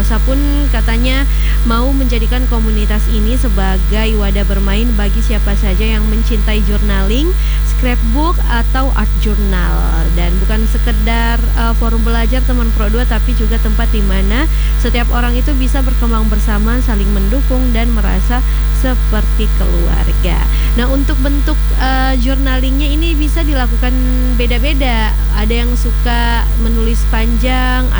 Asa pun katanya mau menjadikan komunitas ini sebagai wadah bermain bagi siapa saja yang mencintai journaling, scrapbook atau art journal, dan bukan sekedar forum belajar teman Pro 2, tapi juga tempat di mana setiap orang itu bisa berkembang bersama, saling mendukung dan merasa seperti keluarga. Nah, untuk bentuk journalingnya ini bisa dilakukan beda-beda. Ada yang suka menulis panjang,